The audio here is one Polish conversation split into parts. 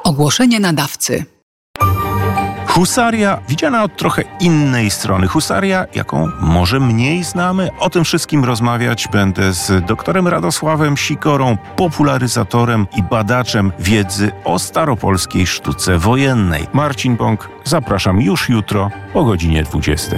Ogłoszenie nadawcy. Husaria widziana od trochę innej strony. Husaria, jaką może mniej znamy. O tym wszystkim rozmawiać będę z doktorem Radosławem Sikorą, popularyzatorem i badaczem wiedzy o staropolskiej sztuce wojennej. Marcin Bąk, zapraszam już jutro o godzinie 20.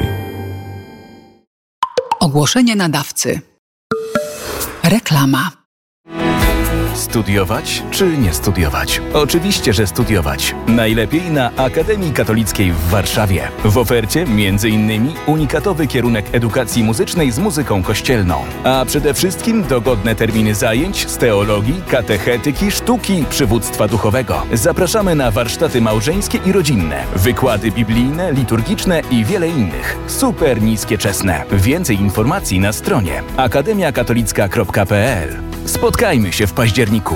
Ogłoszenie nadawcy. Reklama. Studiować czy nie studiować? Oczywiście, że studiować. Najlepiej na Akademii Katolickiej w Warszawie. W ofercie m.in. unikatowy kierunek edukacji muzycznej z muzyką kościelną. A przede wszystkim dogodne terminy zajęć z teologii, katechetyki, sztuki, przywództwa duchowego. Zapraszamy na warsztaty małżeńskie i rodzinne, wykłady biblijne, liturgiczne i wiele innych. Super niskie czesne. Więcej informacji na stronie akademiakatolicka.pl. Spotkajmy się w październiku.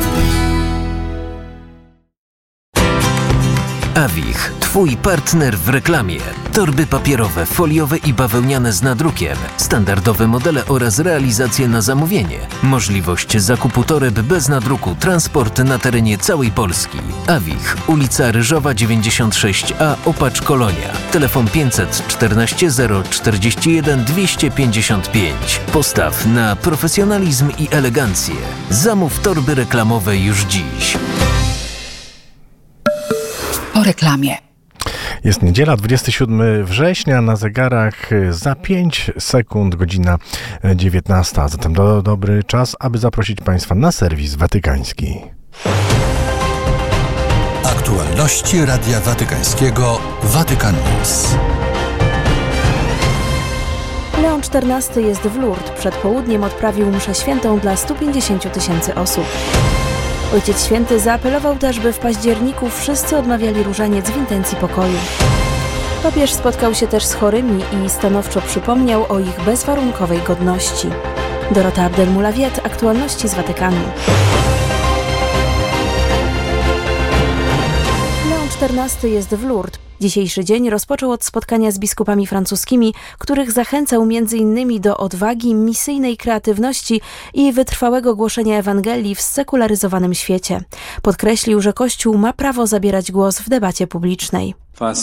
Awich, twój partner w reklamie. Torby papierowe, foliowe i bawełniane z nadrukiem, standardowe modele oraz realizacje na zamówienie. Możliwość zakupu toreb bez nadruku, transport na terenie całej Polski. Awich, ulica Ryżowa 96A, Opacz Kolonia. Telefon 514 041 255. Postaw na profesjonalizm i elegancję. Zamów torby reklamowe już dziś. Po reklamie. Jest niedziela, 27 września, na zegarach za 5 sekund, godzina 19. Zatem dobry czas, aby zaprosić Państwa na serwis watykański. Aktualności Radia Watykańskiego Vatican News. Leon XIV jest w Lourdes. Przed południem odprawił mszę świętą dla 150 000 osób. Ojciec Święty zaapelował też, by w październiku wszyscy odmawiali różaniec w intencji pokoju. Papież spotkał się też z chorymi i stanowczo przypomniał o ich bezwarunkowej godności. Dorota Abdelmoulawiet, aktualności z Watykanu. Leon XIV jest w Lourdes. Dzisiejszy dzień rozpoczął od spotkania z biskupami francuskimi, których zachęcał m.in. do odwagi, misyjnej kreatywności i wytrwałego głoszenia Ewangelii w sekularyzowanym świecie. Podkreślił, że Kościół ma prawo zabierać głos w debacie publicznej.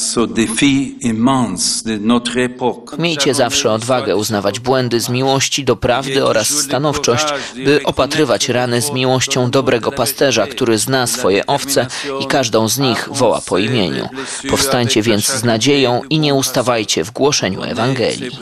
Miejcie zawsze odwagę uznawać błędy z miłości do prawdy oraz stanowczość, by opatrywać rany z miłością dobrego pasterza, który zna swoje owce i każdą z nich woła po imieniu. Powstańcie więc z nadzieją i nie ustawajcie w głoszeniu Ewangelii.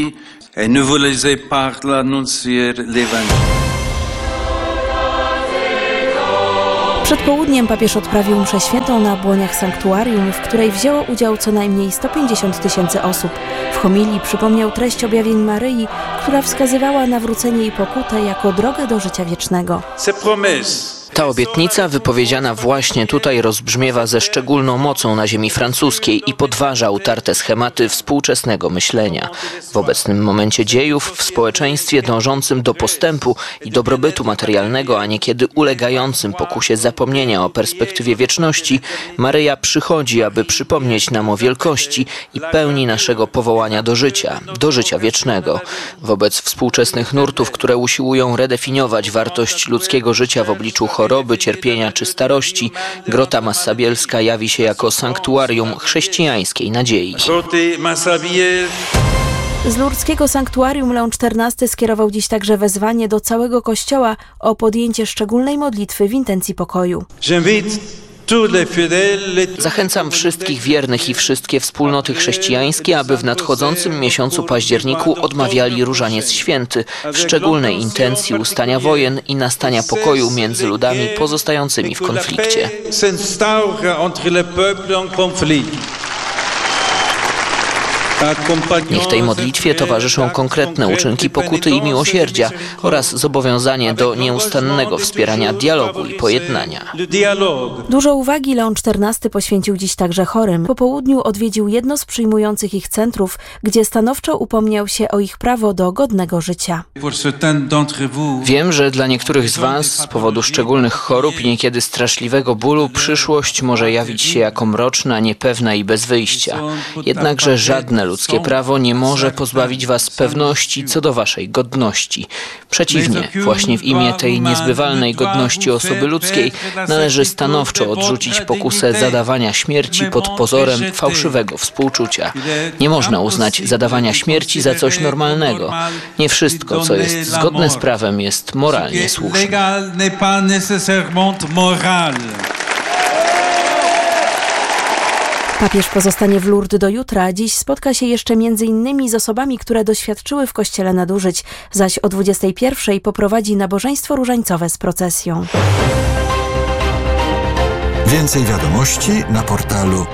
Przed południem papież odprawił mszę świętą na błoniach sanktuarium, w której wzięło udział co najmniej 150 000 osób. W homilii przypomniał treść objawień Maryi, która wskazywała nawrócenie i pokutę jako drogę do życia wiecznego. Ta obietnica wypowiedziana właśnie tutaj rozbrzmiewa ze szczególną mocą na ziemi francuskiej i podważa utarte schematy współczesnego myślenia. W obecnym momencie dziejów, w społeczeństwie dążącym do postępu i dobrobytu materialnego, a niekiedy ulegającym pokusie zapomnienia o perspektywie wieczności, Maryja przychodzi, aby przypomnieć nam o wielkości i pełni naszego powołania do życia wiecznego. Wobec współczesnych nurtów, które usiłują redefiniować wartość ludzkiego życia w obliczu choroby, cierpienia czy starości, Grota Massa Bielska jawi się jako sanktuarium chrześcijańskiej nadziei. Z lurdzkiego sanktuarium Leon XIV skierował dziś także wezwanie do całego Kościoła o podjęcie szczególnej modlitwy w intencji pokoju. Zachęcam wszystkich wiernych i wszystkie wspólnoty chrześcijańskie, aby w nadchodzącym miesiącu październiku odmawiali różaniec święty w szczególnej intencji ustania wojen i nastania pokoju między ludami pozostającymi w konflikcie. Niech tej modlitwie towarzyszą konkretne uczynki pokuty i miłosierdzia oraz zobowiązanie do nieustannego wspierania dialogu i pojednania. Dużo uwagi Leon XIV poświęcił dziś także chorym. Po południu odwiedził jedno z przyjmujących ich centrów, gdzie stanowczo upomniał się o ich prawo do godnego życia. Wiem, że dla niektórych z Was z powodu szczególnych chorób i niekiedy straszliwego bólu przyszłość może jawić się jako mroczna, niepewna i bez wyjścia. Jednakże żadne ludzkie prawo nie może pozbawić was pewności co do waszej godności. Przeciwnie, właśnie w imię tej niezbywalnej godności osoby ludzkiej należy stanowczo odrzucić pokusę zadawania śmierci pod pozorem fałszywego współczucia. Nie można uznać zadawania śmierci za coś normalnego. Nie wszystko, co jest zgodne z prawem, jest moralnie słuszne. Papież pozostanie w Lourdes do jutra. Dziś spotka się jeszcze m.in. z osobami, które doświadczyły w kościele nadużyć, zaś o 21:00 poprowadzi nabożeństwo różańcowe z procesją. Więcej wiadomości na portalu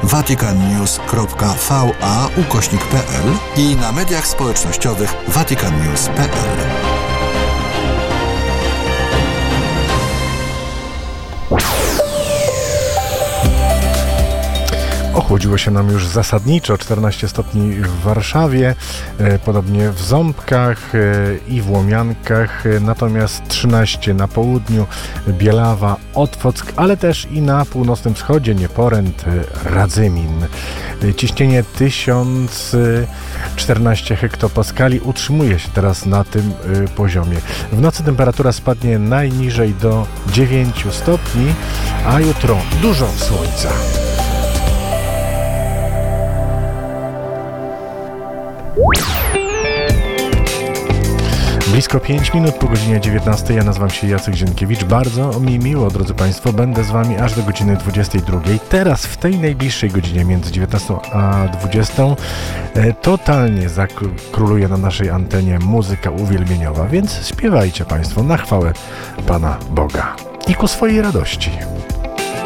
vaticannews.va/pl i na mediach społecznościowych vaticannews.pl. Ochłodziło się nam już zasadniczo, 14 stopni w Warszawie, podobnie w Ząbkach i w Łomiankach, natomiast 13 na południu, Bielawa, Otwock, ale też i na północnym wschodzie, Nieporęt, Radzymin. Ciśnienie 1014 hektopaskali utrzymuje się teraz na tym poziomie. W nocy temperatura spadnie najniżej do 9 stopni, a jutro dużo słońca. Blisko 5 minut po godzinie 19. Ja nazywam się Jacek Zienkiewicz. Bardzo mi miło, drodzy Państwo. Będę z Wami aż do godziny 22. Teraz, w tej najbliższej godzinie, między 19 a 20, totalnie zakróluje na naszej antenie muzyka uwielbieniowa, więc śpiewajcie Państwo na chwałę Pana Boga i ku swojej radości.